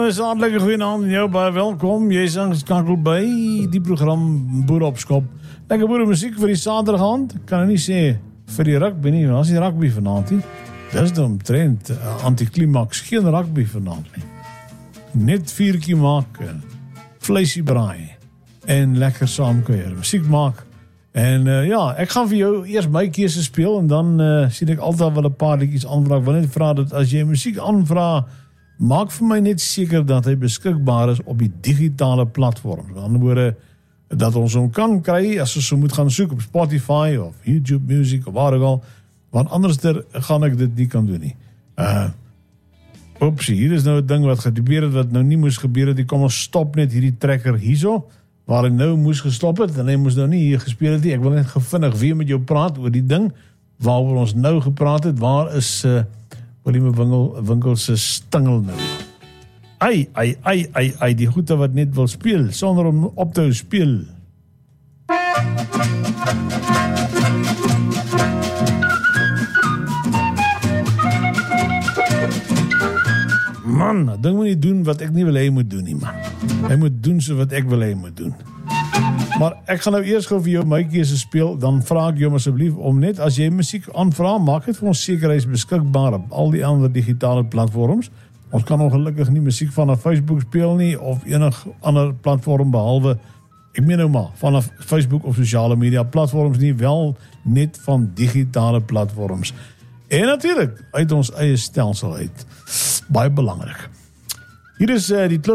is hartelijk goedenavond en jou baie welkom. Jy is ingeskakel by die program Boer op Skop. Lekker boere muziek vir die Saterdagand. Ek kan nie sê vir die rugby nie, want as die rugby vanaand nie. Dis die omtrent antiklimaks, geen rugby vanaand nie. Net viertjie maak, vleisie braai en lekker saamkuier, muziek maak. En ja, ek gaan vir jou eers my keuse speel en dan sien ek altyd wel 'n paar liedjies aanvra. Ek wil net vra dat as jy muziek aanvra, maak vir my net seker dat hy beskikbaar is op die digitale platform. Aan die ander woorde, dat ons hom kan kry as ons so moet gaan soek op Spotify of YouTube Music of waar ook al, want anders gaan ek dit nie kan doen nie. Oepsie, hier is nou 'n ding wat gebeur het wat nou nie moes gebeur het. Kom ons stop net hierdie trekker hierso, waar hy nou moes gestop het en hy moes nou nie hier gespeel het nie. Ek wil net gevinnig weer met jou praat oor die ding waaroor ons nou gepraat het. Waar is William Winkel se stingel nou? Ai, die goeie wat net wil speel, sonder om op te speel. Man, ding moet nie doen wat ek nie wil hy moet doen nie, man. Hy moet doen so wat ek wil hy moet doen. Maar ek gaan nou eers gou vir jou my keuse speel, dan vra ek jou asseblief om net, as jy musiek aanvra, maak het vir ons seker hy is beskikbaar op al die ander digitale platforms. Ons kan ongelukkig nie musiek vanaf Facebook speel nie, of enig ander platform behalwe, ek meen nou maar, vanaf Facebook of sosiale media platforms nie, wel net van digitale platforms. En natuurlijk uit ons eie stelsel uit. Baie belangrik. Hier is die klip